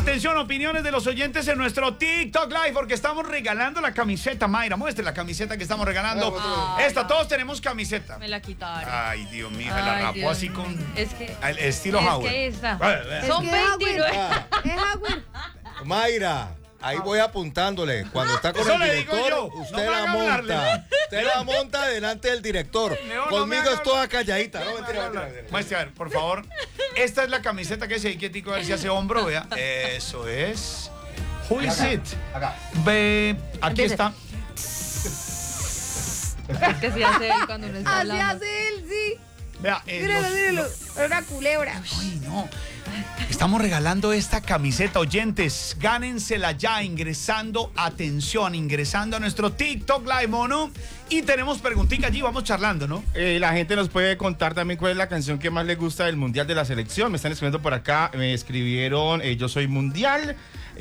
Atención, opiniones de los oyentes en nuestro TikTok Live, porque estamos regalando la camiseta. Mayra, muestre la camiseta que estamos regalando. Esta, todos tenemos camiseta. Me la quitaron. Ay, Dios mío, me la rapó así con el estilo es Howard. que esa. Vale. Son 29. Es Howard. Mayra, ahí voy apuntándole. Cuando está con Eso el le digo director, yo. usted No me la haga monta. hablarle. Usted la monta delante del director. Leo, no Conmigo me haga es toda calladita. No, mentira. Muestre, a ver, por favor. Esta es la camiseta que se ahí quietico, a ver si hace hombro, vea. Eso es. Who is it? Acá. Ve, aquí está. Es que se hace él cuando uno está Así hablando. hace él, sí. Vea, Míralo. Es una culebra. Ay, no. Estamos regalando esta camiseta, oyentes. Gánensela ya ingresando, atención, ingresando a nuestro TikTok Live, mono. Y tenemos preguntica allí, vamos charlando, ¿no? La gente nos puede contar también cuál es la canción que más le gusta del Mundial de la Selección. Me están escribiendo por acá, me escribieron Yo Soy Mundial.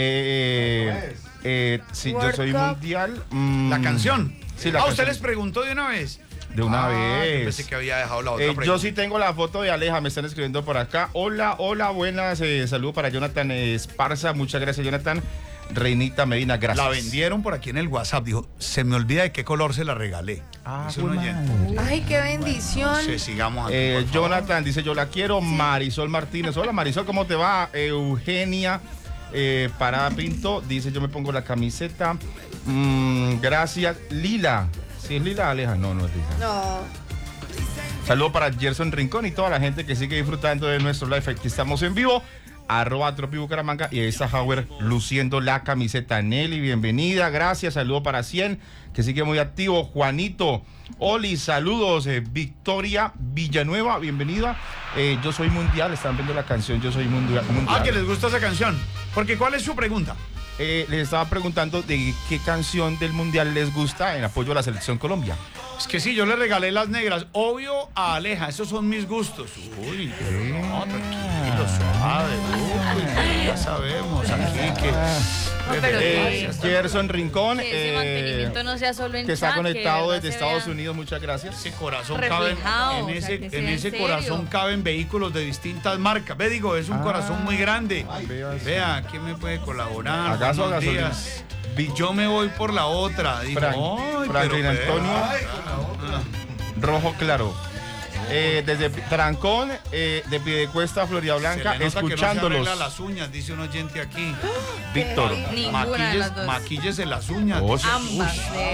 Sí, Yo Soy Cup. Mundial. La canción. Sí, la usted canción. les preguntó de una vez. De una Yo vez. pensé que había dejado la otra pregunta. Yo sí tengo la foto de Aleja, me están escribiendo por acá. Hola, buenas. Saludo para Jonathan Esparza. Muchas gracias, Jonathan. Reinita Medina, gracias. La vendieron por aquí en el WhatsApp. Dijo, se me olvida de qué color se la regalé. Dice un oyente. Ay, qué bendición. Entonces, sigamos aquí, por favor. Jonathan dice, yo la quiero. Marisol Martínez. Hola, Marisol, ¿cómo te va? Eugenia Parada Pinto dice, yo me pongo la camiseta. Gracias. Lila. ¿Sí es Lila, Aleja? No, no es Lila. No. Saludo para Gerson Rincón y toda la gente que sigue disfrutando de nuestro live. Aquí estamos en vivo. @tropibucaramanga y ahí está Howard luciendo la camiseta. Nelly, bienvenida, gracias. Saludo para 100, que sigue muy activo. Juanito, Oli, saludos. Victoria Villanueva, bienvenida. Yo Soy Mundial, están viendo la canción Yo Soy Mundial. Que les gusta esa canción. Porque, ¿cuál es su pregunta? Les estaba preguntando de qué canción del Mundial les gusta en apoyo a la Selección Colombia. Es que sí, yo le regalé Las Negras. Obvio a Aleja, esos son mis gustos. Uy, pero no, tranquilo, suave. Uy, ya sabemos aquí que... pero Gerson Rincón, que ese mantenimiento no sea solo en que está chat, conectado que desde se Estados vea Unidos, muchas gracias. Ese corazón cabe reflejado, en o sea, ese, que sea en en ese serio. corazón caben vehículos de distintas marcas. Ve, digo, es un corazón muy grande. Vea, ¿quién me puede colaborar? ¿Acaso Buenos gasolina? días. Yo me voy por la otra. Digo, Franklin Antonio Rojo Claro. Desde Trancón, de Piedecuesta, Florida Blanca, escuchándolos. Que no se las uñas, dice un oyente aquí. Víctor. Ninguna de las dos. Maquíllese las uñas. Ambas.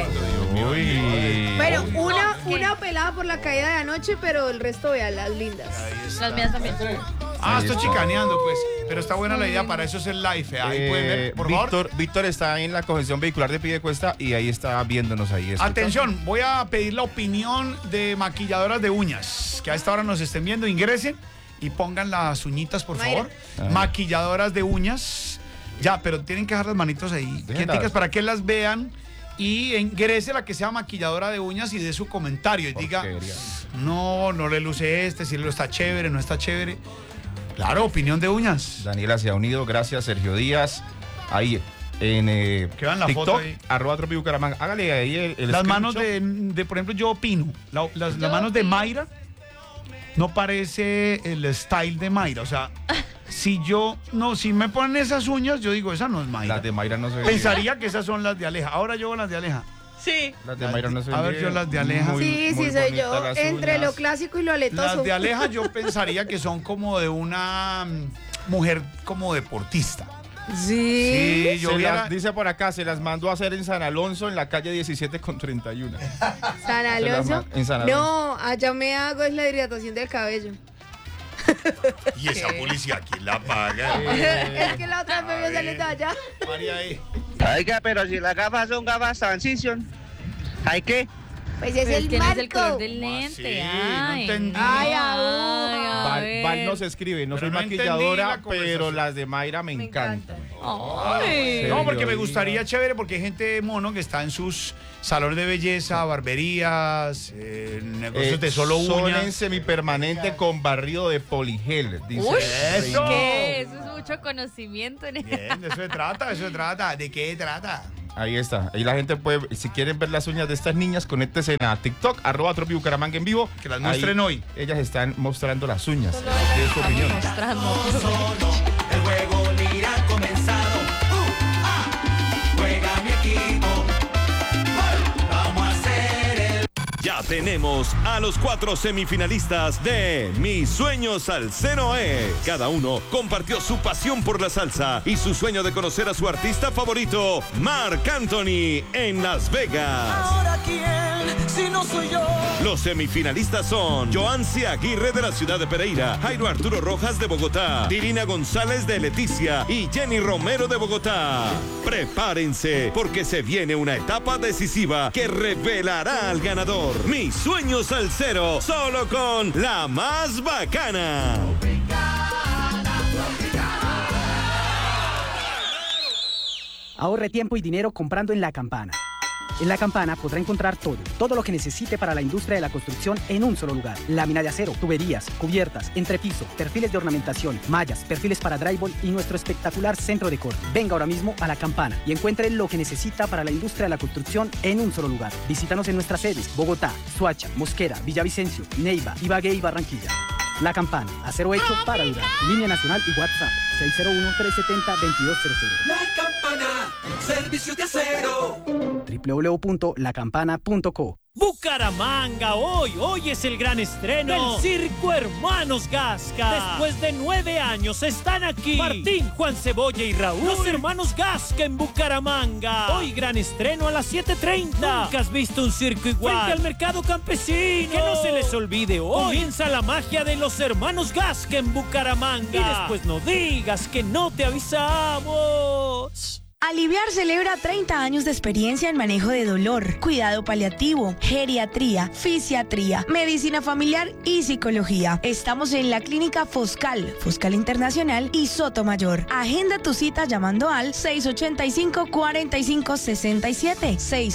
Uy. Bueno, una pelada por la caída de anoche, pero el resto, vea, las lindas. Las mías también. Estoy chicaneando, pues. Pero está buena la idea, para eso es el live. Ahí pueden ver, por favor. Víctor está en la congestión vehicular de Piedecuesta y ahí está viéndonos ahí. Atención, voy a pedir la opinión de maquilladoras de uñas, que a esta hora nos estén viendo. Ingresen y pongan las uñitas, por favor. Maquilladoras de uñas. Ya, pero tienen que dejar las manitos ahí, quieticas, para que las vean. Y ingrese la que sea maquilladora de uñas y dé su comentario y diga, no le luce si lo está chévere, no está chévere. Claro, opinión de uñas. Daniela se ha unido, gracias. Sergio Díaz, ahí en la TikTok, foto ahí. @tropibucaramanga. Hágale ahí el Las manos screenshot. de, por ejemplo, yo opino, las manos de Mayra no parece el style de Mayra. O sea, si me ponen esas uñas, yo digo, esa no es Mayra. Las de Mayra no se ven. Pensaría que esas son las de Aleja. Ahora yo las de Aleja. Sí. Las de Mayra no se ven. A ver, yo las de Aleja. Sí, soy yo. Entre lo clásico y lo aletoso. Las de Aleja yo pensaría que son como de una mujer como deportista. Sí. Yo dice por acá, se las mandó a hacer en San Alonso, en la calle 17 con 31. ¿San Alonso? En San Alonso. No, allá me hago es la hidratación del cabello. Y esa policía, ¿quién la paga? Es que la otra vez me salió de allá. María ahí. Oiga, pero si las gafas son gafas Transition, ¿hay qué? Pues es Pero el es que no es el marco. color del lente. no entendí. Ay, Val nos escribe, no Pero soy no entendí maquilladora, la conversación. pero las de Mayra me encantan. Ay. No, porque me Sergio gustaría chévere, porque hay gente mono que está en sus salones de belleza, barberías, negocios de solo Son en uñas. semipermanente con barrido de poligel, dice. Uy, Eso. ¿qué? Eso es mucho conocimiento. Bien, de eso se trata, ¿De qué trata? Ahí está. Ahí la gente puede, si quieren ver las uñas de estas niñas, conéctense a TikTok, @tropibucaramanga en vivo. Que las muestren hoy. Ellas están mostrando las uñas. ¿Qué es su opinión? Mostrando. El juego mira comenzar. tenemos a los 4 semifinalistas de Mi Sueño Salsero es. Cada uno compartió su pasión por la salsa y su sueño de conocer a su artista favorito, Marc Anthony, en Las Vegas. ¿Ahora quién? Si no soy yo. Los semifinalistas son Joancy Aguirre de la ciudad de Pereira, Jairo Arturo Rojas de Bogotá, Dirina González de Leticia y Jenny Romero de Bogotá. Prepárense porque se viene una etapa decisiva que revelará al ganador. Mi Sueño Salsero, solo con la más bacana. Ahorre tiempo y dinero comprando en La Campana. En La Campana podrá encontrar todo lo que necesite para la industria de la construcción en un solo lugar. Lámina de acero, tuberías, cubiertas, entrepiso, perfiles de ornamentación, mallas, perfiles para drywall y nuestro espectacular centro de corte. Venga ahora mismo a La Campana y encuentre lo que necesita para la industria de la construcción en un solo lugar. Visítanos en nuestras sedes: Bogotá, Soacha, Mosquera, Villavicencio, Neiva, Ibagué y Barranquilla. La Campana, acero hecho para durar. Línea nacional y WhatsApp 601-370-2200. La Campana, servicios de acero. www.lacampana.co. Bucaramanga, hoy es el gran estreno del Circo Hermanos Gasca. Después de 9 años están aquí Martín, Juan Cebolla y Raúl, los hermanos Gasca en Bucaramanga. Hoy gran estreno a las 7:30. Nunca has visto un circo igual. Frente al mercado campesino. Que no se les olvide hoy. Comienza la magia de los hermanos Gasca en Bucaramanga. Y después no digas que no te avisamos. Aliviar celebra 30 años de experiencia en manejo de dolor, cuidado paliativo, geriatría, fisiatría, medicina familiar y psicología. Estamos en la clínica Foscal Internacional y Sotomayor. Agenda tu cita llamando al 685-4567.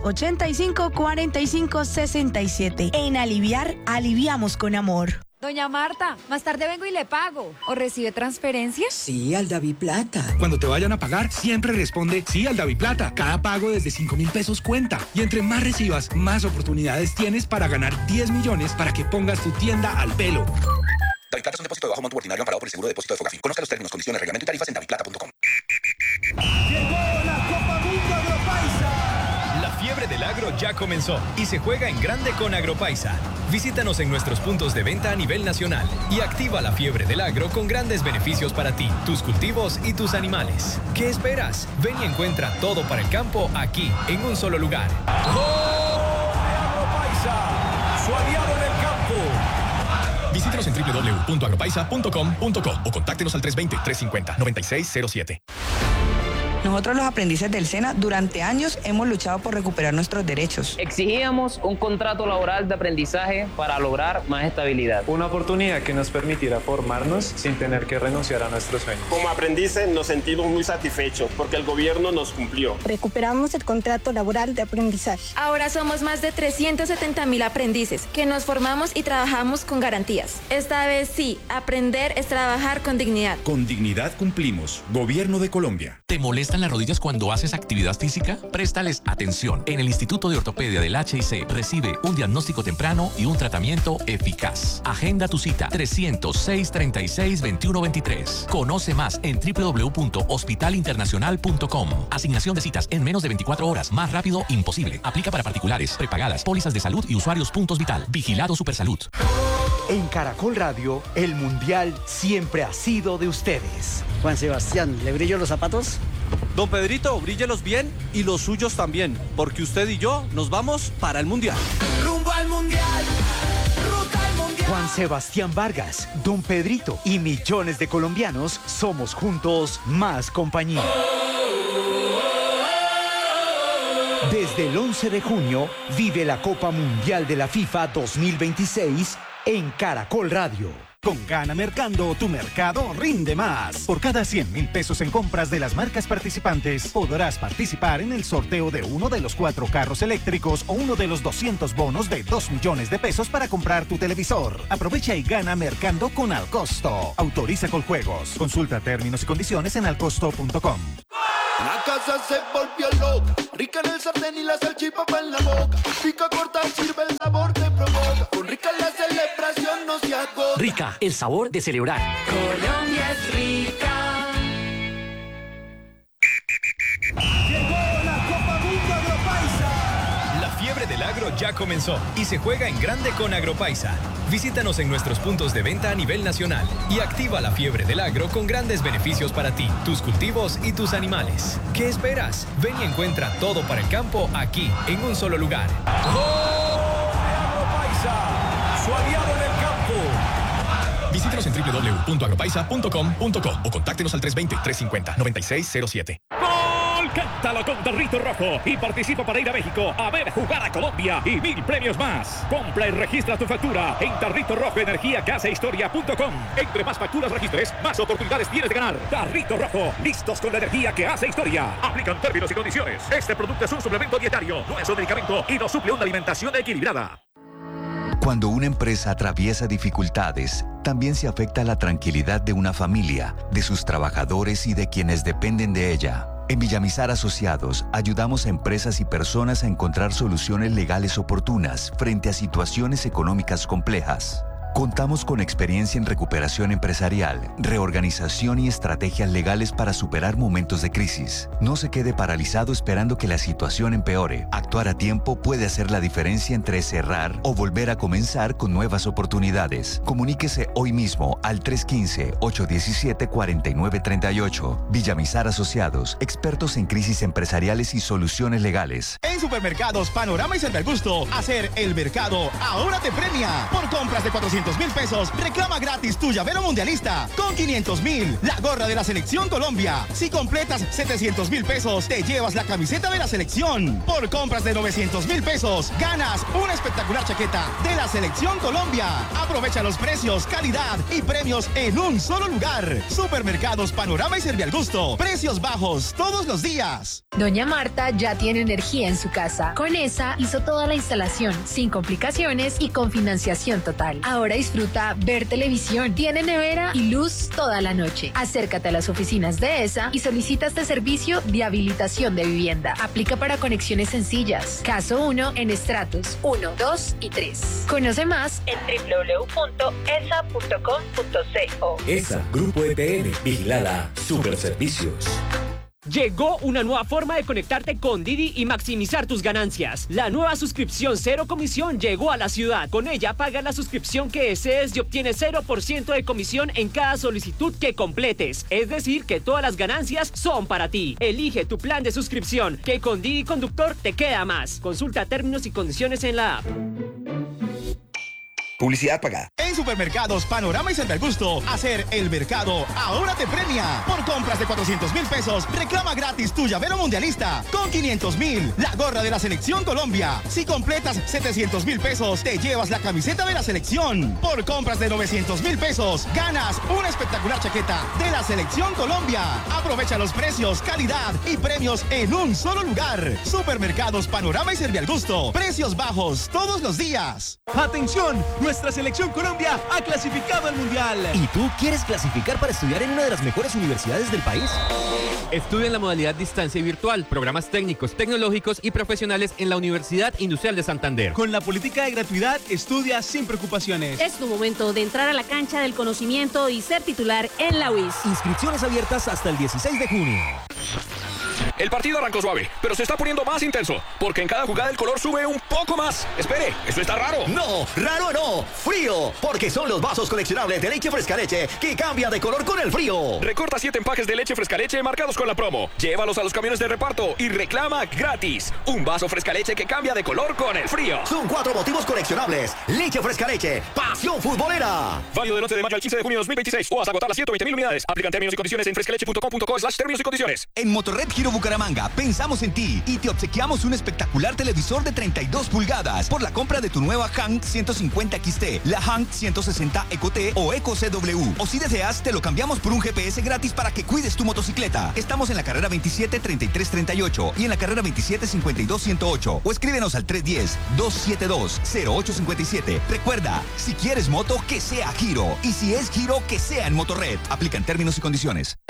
685-4567. En Aliviar, aliviamos con amor. Doña Marta, más tarde vengo y le pago. ¿O recibe transferencias? Sí, al DaviPlata. Cuando te vayan a pagar, siempre responde sí al DaviPlata. Cada pago desde 5.000 pesos cuenta. Y entre más recibas, más oportunidades tienes para ganar 10 millones para que pongas tu tienda al pelo. DaviPlata es un depósito de bajo monto ordinario amparado por el seguro de depósito de Fogafín. Conozca los términos, condiciones, reglamento y tarifas en daviplata.com. Llegó la Copa Mundo Agropaisa. La fiebre del agro ya comenzó y se juega en grande con Agropaisa. Visítanos en nuestros puntos de venta a nivel nacional y activa la fiebre del agro con grandes beneficios para ti, tus cultivos y tus animales. ¿Qué esperas? Ven y encuentra todo para el campo aquí, en un solo lugar. Agropaisa, su aliado en el campo. Visítanos en www.agropaisa.com.co o contáctenos al 320-350-9607. Nosotros los aprendices del SENA durante años hemos luchado por recuperar nuestros derechos. Exigíamos un contrato laboral de aprendizaje para lograr más estabilidad. Una oportunidad que nos permitiera formarnos sin tener que renunciar a nuestros sueños. Como aprendices nos sentimos muy satisfechos porque el gobierno nos cumplió. Recuperamos el contrato laboral de aprendizaje. Ahora somos más de 370.000 aprendices que nos formamos y trabajamos con garantías. Esta vez sí, aprender es trabajar con dignidad. Con dignidad cumplimos. Gobierno de Colombia. ¿Te molestan las rodillas cuando haces actividad física? Préstales atención. En el Instituto de Ortopedia del HIC recibe un diagnóstico temprano y un tratamiento eficaz. Agenda tu cita 300-636-2123. Conoce más en www.hospitalinternacional.com. Asignación de citas en menos de 24 horas. Más rápido imposible. Aplica para particulares, prepagadas, pólizas de salud y usuarios puntos Vital. Vigilado Supersalud. En Caracol Radio, el Mundial siempre ha sido de ustedes. Juan Sebastián, ¿le brillo los zapatos? Don Pedrito, bríllelos bien y los suyos también, porque usted y yo nos vamos para el Mundial. Rumbo al Mundial, ruta al Mundial. Juan Sebastián Vargas, Don Pedrito y millones de colombianos somos juntos más compañía. Desde el 11 de junio, vive la Copa Mundial de la FIFA 2026 en Caracol Radio. Con Gana Mercando, tu mercado rinde más. Por cada 100.000 pesos en compras de las marcas participantes, podrás participar en el sorteo de uno de los 4 carros eléctricos o uno de los 200 bonos de 2 millones de pesos para comprar tu televisor. Aprovecha y gana Mercando con Alcosto. Autoriza Coljuegos. Consulta términos y condiciones en alcosto.com. La casa se volvió loca, rica en el sartén y la salchipapa en la boca. Pica corta, sirve el sabor, te provoca. Con Rica la celebración no se agota. Rica, el sabor de celebrar. Colombia es rica. Llegó la Copa Mundo Agropaisa. La fiebre del agro ya comenzó y se juega en grande con Agropaisa. Visítanos en nuestros puntos de venta a nivel nacional y activa la fiebre del agro con grandes beneficios para ti, tus cultivos y tus animales. ¿Qué esperas? Ven y encuentra todo para el campo aquí, en un solo lugar. Agropaisa, su aliado en el campo. Visítenos en www.agropaisa.com.co o contáctenos al 320-350-9607. ¡Gol! Cántalo con Tarrito Rojo y participa para ir a México a ver jugar a Colombia y 1000 premios más. Compra y registra tu factura en Tarrito Rojo Energía que hace historia.com. Entre más facturas registres, más oportunidades tienes de ganar. Tarrito Rojo, listos con la energía que hace historia. Aplican términos y condiciones. Este producto es un suplemento dietario, no es un medicamento y no suple una alimentación equilibrada. Cuando una empresa atraviesa dificultades, también se afecta la tranquilidad de una familia, de sus trabajadores y de quienes dependen de ella. En Villamizar Asociados, ayudamos a empresas y personas a encontrar soluciones legales oportunas frente a situaciones económicas complejas. Contamos con experiencia en recuperación empresarial, reorganización y estrategias legales para superar momentos de crisis. No se quede paralizado esperando que la situación empeore. Actuar a tiempo puede hacer la diferencia entre cerrar o volver a comenzar con nuevas oportunidades. Comuníquese hoy mismo al 315-817-4938. Villamizar Asociados, expertos en crisis empresariales y soluciones legales. En Supermercados Panorama y Servialgusto, hacer el mercado ahora te premia. Por compras de 400,000 pesos, reclama gratis tu llavero mundialista. Con 500,000, la gorra de la Selección Colombia. Si completas 700,000 pesos, te llevas la camiseta de la selección. Por compras de 900,000 pesos, ganas una espectacular chaqueta de la Selección Colombia. Aprovecha los precios, calidad y premios en un solo lugar. Supermercados Panorama y Servialgusto. Precios bajos todos los días. Doña Marta ya tiene energía en su casa. Con esa hizo toda la instalación, sin complicaciones y con financiación total. Ahora disfruta ver televisión, tiene nevera y luz toda la noche. Acércate a las oficinas de ESA y solicita este servicio de habilitación de vivienda. Aplica para conexiones sencillas. Caso 1 en estratos 1, 2 y 3. Conoce más en www.esa.com.co. ESA, Grupo EPN, vigilada Superservicios. Llegó una nueva forma de conectarte con Didi y maximizar tus ganancias. La nueva suscripción cero comisión llegó a la ciudad. Con ella pagas la suscripción que desees y obtienes 0% de comisión en cada solicitud que completes. Es decir, que todas las ganancias son para ti. Elige tu plan de suscripción, que con Didi Conductor te queda más. Consulta términos y condiciones en la app. Publicidad pagada. En Supermercados Panorama y Servialgusto, hacer el mercado ahora te premia. Por compras de 400,000 pesos, reclama gratis tu llavero mundialista. Con 500,000, la gorra de la Selección Colombia. Si completas 700,000 pesos, te llevas la camiseta de la selección. Por compras de 900,000 pesos, ganas una espectacular chaqueta de la Selección Colombia. Aprovecha los precios, calidad y premios en un solo lugar. Supermercados Panorama y Servialgusto. Precios bajos todos los días. ¡Atención! Nuestra Selección Colombia ha clasificado al Mundial. ¿Y tú quieres clasificar para estudiar en una de las mejores universidades del país? Estudia en la modalidad distancia y virtual, programas técnicos, tecnológicos y profesionales en la Universidad Industrial de Santander. Con la política de gratuidad, estudia sin preocupaciones. Es tu momento de entrar a la cancha del conocimiento y ser titular en la UIS. Inscripciones abiertas hasta el 16 de junio. El partido arrancó suave, pero se está poniendo más intenso, porque en cada jugada el color sube un poco más. Espere, ¿eso está raro? No, raro no, frío, porque son los vasos coleccionables de leche Frescaleche que cambian de color con el frío. Recorta 7 empaques de leche Frescaleche marcados con la promo. Llévalos a los camiones de reparto y reclama gratis un vaso Frescaleche que cambia de color con el frío. Son 4 motivos coleccionables. Leche Frescaleche, pasión futbolera. Válido del 11 de mayo al 15 de junio de 2026 o hasta agotar las 120,000 unidades. Aplican términos y condiciones en frescaleche.com.co/términos y condiciones. En Motorred Giro Bucaramanga pensamos en ti y te obsequiamos un espectacular televisor de 32 pulgadas por la compra de tu nueva Hank 150 XT, la Hank 160 EcoT o Eco CW. O si deseas, te lo cambiamos por un GPS gratis para que cuides tu motocicleta. Estamos en la carrera 27-33-38 y en la carrera 27-52-108. O escríbenos al 310-272-0857. Recuerda, si quieres moto, que sea Giro. Y si es Giro, que sea en Motorred. Aplican términos y condiciones.